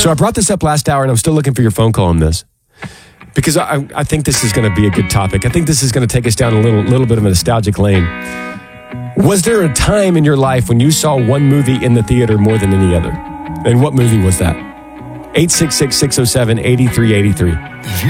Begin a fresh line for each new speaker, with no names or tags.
So I brought this up last hour, and I'm still looking for your phone call on this. Because I think this is going to be a good topic. I think this is going to take us down a little bit of a nostalgic lane. Was there a time in your life when you saw one movie in the theater more than any other? And what movie was that? 866-607-8383.